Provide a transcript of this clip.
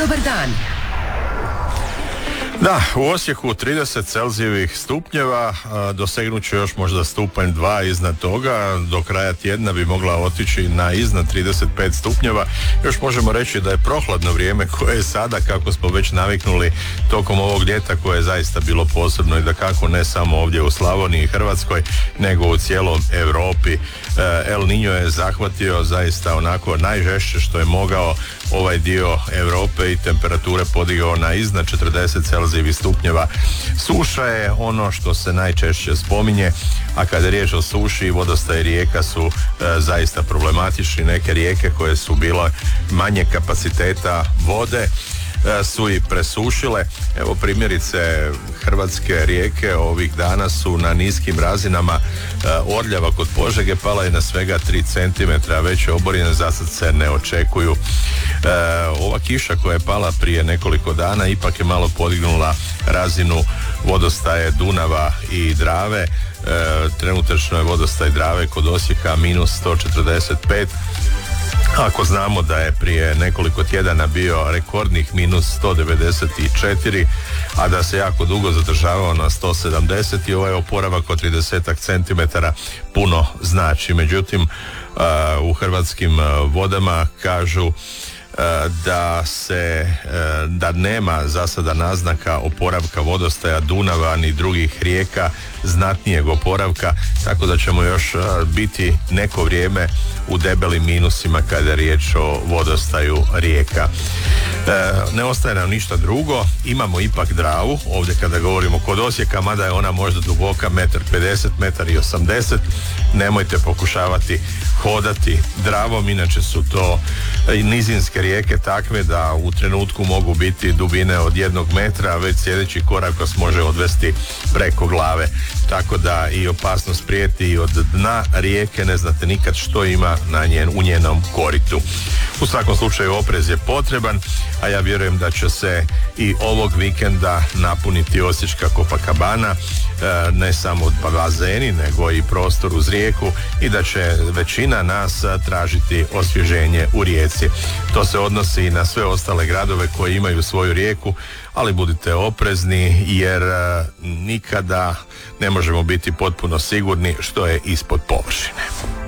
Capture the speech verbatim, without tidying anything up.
Dobar dan. Da, u Osijeku trideset celzijevih stupnjeva, dosegnut će još možda stupanj dva iznad toga, do kraja tjedna bi mogla otići na iznad trideset pet stupnjeva. Još možemo reći da je prohladno vrijeme koje je sada, kako smo već naviknuli tokom ovog ljeta, koje je zaista bilo posebno i da kako ne samo ovdje u Slavoniji i Hrvatskoj, nego u cijelom Europi. El Niño je zahvatio zaista onako najžešće što je mogao ovaj dio Europe i temperature podigao na iznad četrdeset celzijevih stupnjeva. Suša je ono što se najčešće spominje, a kada je riječ o suši, vodostaje rijeka su e, zaista problematični. Neke rijeke koje su bile manje kapaciteta vode e, su i presušile. Evo primjerice, hrvatske rijeke ovih dana su na niskim razinama. e, Orljava kod Požege pala je na svega tri centimetra, veće oborine za sad se ne očekuju. E, ova kiša koja je pala prije nekoliko dana ipak je malo podignula razinu vodostaje Dunava i Drave. E, trenutačno je vodostaj Drave kod Osijeka minus sto četrdeset pet, ako znamo da je prije nekoliko tjedana bio rekordnih minus sto devedeset četiri, a da se jako dugo zadržavao na sto sedamdeset, i ovaj oporavak od trideset centimetara puno znači. Međutim, uh, u hrvatskim vodama kažu da se da nema za sada naznaka oporavka vodostaja Dunava ni drugih rijeka, znatnijeg oporavka, tako da ćemo još biti neko vrijeme u debelim minusima kada je riječ o vodostaju rijeka. Ne ostaje nam ništa drugo, imamo ipak Dravu ovdje kada govorimo kod Osijeka, mada je ona možda duboka metar pedeset, metar i osamdeset. Nemojte pokušavati hodati Dravom, inače su to nizinske rijeke takve da u trenutku mogu biti dubine od jednog metra, a već sljedeći korak vas može odvesti preko glave. Tako da i opasnost prijeti i od dna rijeke, ne znate nikad što ima na njen, u njenom koritu. U svakom slučaju oprez je potreban, a ja vjerujem da će se i ovog vikenda napuniti Osječka Copacabana, ne samo bazeni nego i prostor uz rijeku, i da će većina nas tražiti osvježenje u rijeci. To se odnosi i na sve ostale gradove koji imaju svoju rijeku, ali budite oprezni jer nikada ne možemo biti potpuno sigurni što je ispod površine.